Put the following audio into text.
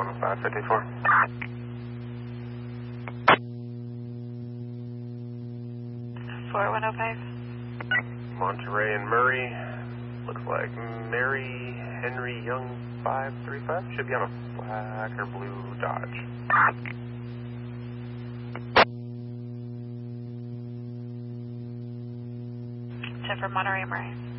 11554. Monterey and Murray. Looks like Mary Henry Young 535. Should be on a black or blue Dodge. 10 for Monterey and Murray.